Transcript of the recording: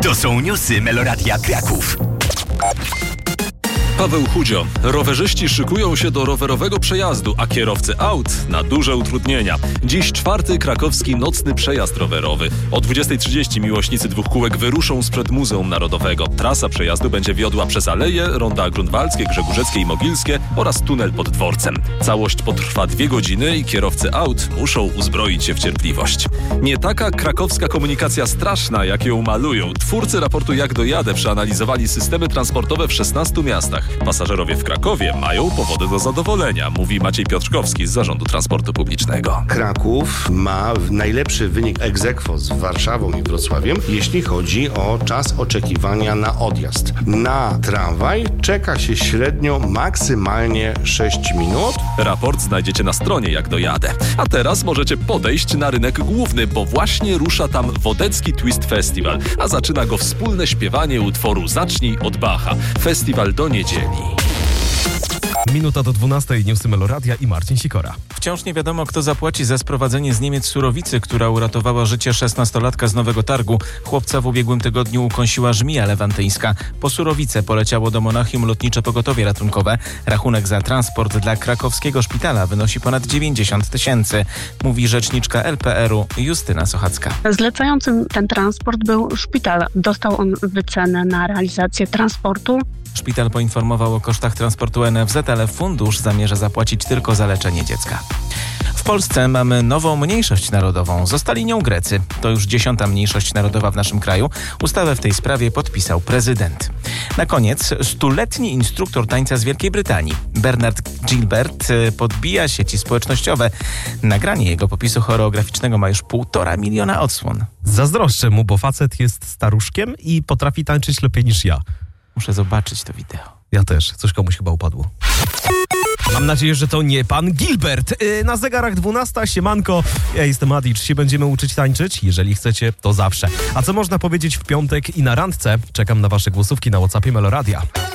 To są newsy Meloradia Kraków. Paweł Chudzio. Rowerzyści szykują się do rowerowego przejazdu, a kierowcy aut na duże utrudnienia. Dziś 4. krakowski nocny przejazd rowerowy. O 20:30 miłośnicy dwóch kółek wyruszą sprzed Muzeum Narodowego. Trasa przejazdu będzie wiodła przez aleje, ronda grunwaldzkie, Grzegórzeckie i Mogilskie oraz tunel pod dworcem. Całość potrwa 2 godziny i kierowcy aut muszą uzbroić się w cierpliwość. Nie taka krakowska komunikacja straszna, jak ją malują. Twórcy raportu Jak dojadę przeanalizowali systemy transportowe w 16 miastach. Pasażerowie w Krakowie mają powody do zadowolenia, mówi Maciej Piotrkowski z Zarządu Transportu Publicznego. Kraków ma najlepszy wynik ex aequo z Warszawą i Wrocławiem, jeśli chodzi o czas oczekiwania na odjazd. Na tramwaj czeka się średnio maksymalnie 6 minut. Raport znajdziecie na stronie Jak dojadę. A teraz możecie podejść na rynek główny, bo właśnie rusza tam Wodecki Twist Festival, a zaczyna go wspólne śpiewanie utworu Zacznij od Bacha. Festiwal do niedzieli. Minuta do 12:00, newsy Meloradia i Marcin Sikora. Wciąż nie wiadomo, kto zapłaci za sprowadzenie z Niemiec surowicy, która uratowała życie 16-latka z Nowego Targu. Chłopca w ubiegłym tygodniu ukąsiła żmija lewantyńska. Po surowicę poleciało do Monachium lotnicze pogotowie ratunkowe. Rachunek za transport dla krakowskiego szpitala wynosi ponad 90 000, mówi rzeczniczka LPR-u Justyna Sochacka. Zlecającym ten transport był szpital. Dostał on wycenę na realizację transportu. Szpital poinformował o kosztach transportu NFZ, ale fundusz zamierza zapłacić tylko za leczenie dziecka. W Polsce mamy nową mniejszość narodową. Zostali nią Grecy. To już 10. mniejszość narodowa w naszym kraju. Ustawę w tej sprawie podpisał prezydent. Na koniec 100-letni instruktor tańca z Wielkiej Brytanii. Bernard Gilbert podbija sieci społecznościowe. Nagranie jego popisu choreograficznego ma już 1,5 miliona odsłon. Zazdroszczę mu, bo facet jest staruszkiem i potrafi tańczyć lepiej niż ja. Muszę zobaczyć to wideo. Ja też. Coś komuś chyba upadło. Mam nadzieję, że to nie pan Gilbert. Na zegarach 12:00, siemanko. Ja jestem Adi. Czy się będziemy uczyć tańczyć? Jeżeli chcecie, to zawsze. A co można powiedzieć w piątek i na randce? Czekam na wasze głosówki na WhatsAppie Meloradia.